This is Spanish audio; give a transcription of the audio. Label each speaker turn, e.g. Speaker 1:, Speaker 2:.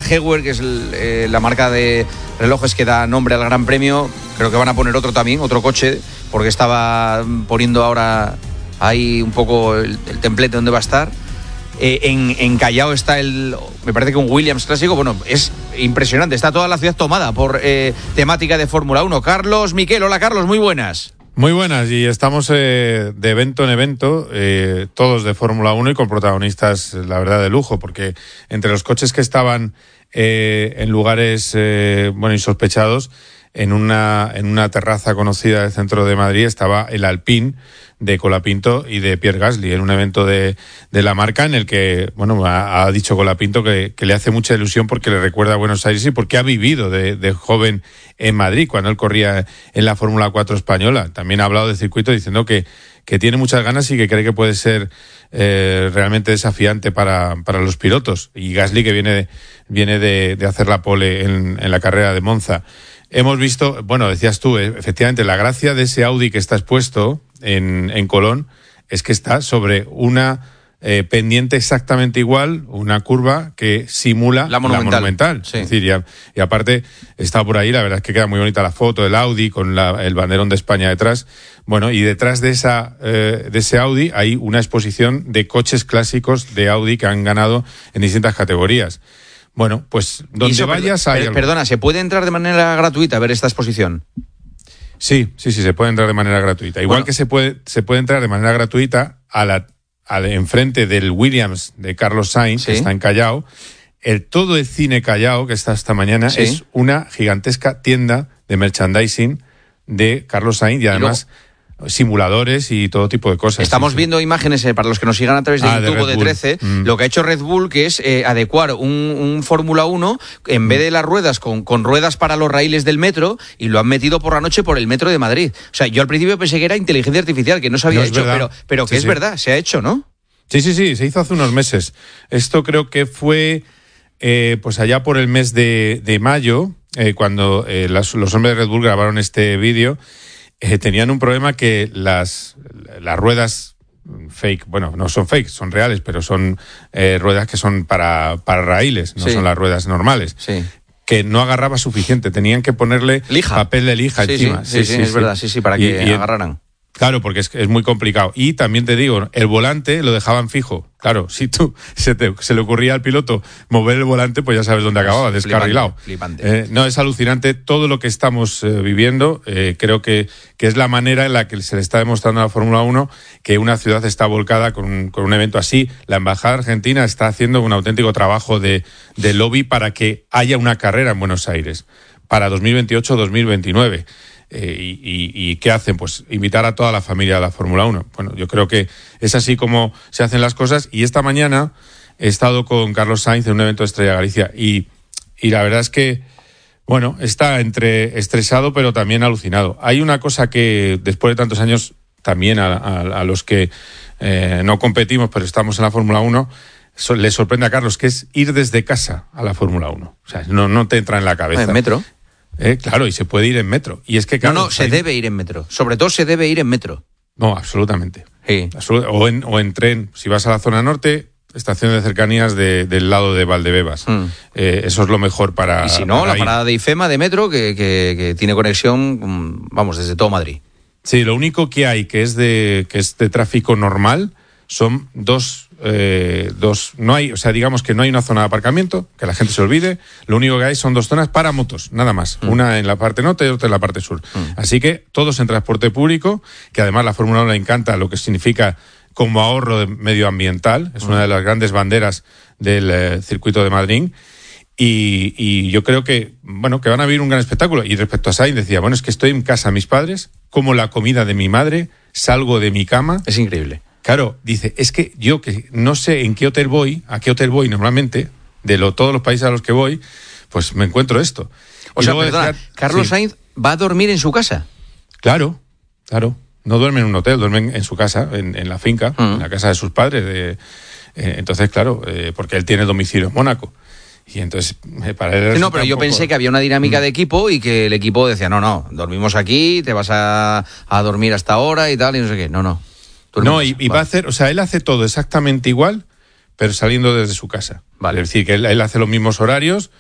Speaker 1: Heuer, que es la marca de relojes que da nombre al Gran Premio. Creo que van a poner otro también, otro coche, porque estaba poniendo ahora ahí un poco el templete donde va a estar. En Callao está me parece que un Williams clásico. Bueno, es impresionante, está toda la ciudad tomada por temática de Fórmula 1. Carlos Miquel, hola Carlos, muy buenas.
Speaker 2: Muy buenas, y estamos de evento en evento, todos de Fórmula 1 y con protagonistas, la verdad, de lujo, porque entre los coches que estaban en lugares insospechados, en una terraza conocida del centro de Madrid estaba el Alpine de Colapinto y de Pierre Gasly, en un evento de la marca en el que, ha dicho Colapinto que le hace mucha ilusión porque le recuerda a Buenos Aires y porque ha vivido de joven en Madrid cuando él corría en la Fórmula 4 española. También ha hablado del circuito diciendo que tiene muchas ganas y que cree que puede ser realmente desafiante para los pilotos. Y Gasly, que viene de hacer la pole en la carrera de Monza. Hemos visto, decías tú, efectivamente, la gracia de ese Audi que está expuesto en Colón es que está sobre una pendiente exactamente igual, una curva que simula la Monumental. Sí. Es decir, y aparte está por ahí, la verdad es que queda muy bonita la foto del Audi con el banderón de España detrás. Bueno, y detrás de ese Audi hay una exposición de coches clásicos de Audi que han ganado en distintas categorías. Bueno, pues donde vayas hay algo.
Speaker 1: Perdona, ¿se puede entrar de manera gratuita a ver esta exposición?
Speaker 2: Sí, se puede entrar de manera gratuita. Igual que se puede entrar de manera gratuita enfrente del Williams de Carlos Sainz, que está en Callao. Todo el cine Callao, que está esta mañana, es una gigantesca tienda de merchandising de Carlos Sainz y además simuladores y todo tipo de cosas.
Speaker 1: Estamos viendo imágenes para los que nos sigan a través de YouTube de 13, lo que ha hecho Red Bull, que es adecuar un Fórmula 1 en vez de las ruedas con ruedas para los raíles del metro, y lo han metido por la noche por el metro de Madrid. O sea, yo al principio pensé que era inteligencia artificial, que no se había hecho, pero que es verdad, se ha hecho, ¿no?
Speaker 2: Sí, se hizo hace unos meses. Esto creo que fue allá por el mes de mayo, cuando los hombres de Red Bull grabaron este vídeo. Tenían un problema que las ruedas fake, no son fake, son reales, pero son ruedas que son para raíles, no son las ruedas normales. Sí. Que no agarraba suficiente, tenían que ponerle papel de lija encima.
Speaker 1: Sí, es verdad, para que agarraran.
Speaker 2: Claro, porque es muy complicado. Y también te digo, el volante lo dejaban fijo. Claro, si se le ocurría al piloto mover el volante, pues ya sabes dónde acababa, descarrilado.
Speaker 1: Flipante.
Speaker 2: No, es alucinante todo lo que estamos viviendo. Creo que es la manera en la que se le está demostrando a la Fórmula 1 que una ciudad está volcada con un evento así. La Embajada Argentina está haciendo un auténtico trabajo de lobby para que haya una carrera en Buenos Aires para 2028-2029. ¿Y qué hacen? Pues invitar a toda la familia a la Fórmula 1. Bueno, yo creo que es así como se hacen las cosas. Y esta mañana he estado con Carlos Sainz en un evento de Estrella Galicia y la verdad es que, está entre estresado pero también alucinado. Hay una cosa que después de tantos años también a los que no competimos pero estamos en la Fórmula 1 le sorprende a Carlos, que es ir desde casa a la Fórmula 1. O sea, no te entra en la cabeza.
Speaker 1: ¿En metro?
Speaker 2: Claro, y se puede ir en metro. Y es que
Speaker 1: se debe ir en metro. Sobre todo se debe ir en metro.
Speaker 2: No, absolutamente.
Speaker 1: Sí.
Speaker 2: O en tren. Si vas a la zona norte, estación de cercanías del lado de Valdebebas. Eso es lo mejor para...
Speaker 1: Y si no, la parada de IFEMA de metro, que tiene conexión, desde todo Madrid.
Speaker 2: Sí, lo único que hay que es de tráfico normal son dos no hay, digamos que no hay una zona de aparcamiento, que la gente se olvide. Lo único que hay son dos zonas para motos, nada más. Una en la parte norte y otra en la parte sur. Así que todos en transporte público, que además la Fórmula 1 le encanta lo que significa como ahorro medioambiental. Es una de las grandes banderas del circuito de Madrid. Y yo creo que van a vivir un gran espectáculo. Y respecto a Sainz decía, es que estoy en casa de mis padres, como la comida de mi madre, salgo de mi cama.
Speaker 1: Es increíble.
Speaker 2: Claro, dice, es que yo que no sé a qué hotel voy normalmente, todos los países a los que voy, pues me encuentro esto.
Speaker 1: O sea, perdona, Carlos Sainz va a dormir en su casa.
Speaker 2: Claro. No duerme en un hotel, duerme en su casa, en la finca, en la casa de sus padres. Entonces, claro, porque él tiene domicilio en Mónaco. Y entonces, para él...
Speaker 1: No, pero yo pensé que había una dinámica de equipo y que el equipo decía, no, dormimos aquí, te vas a dormir hasta ahora y tal, y no sé qué. No.
Speaker 2: No, y va a hacer, él hace todo exactamente igual, pero saliendo desde su casa.
Speaker 1: Vale.
Speaker 2: Es decir, que él hace los mismos horarios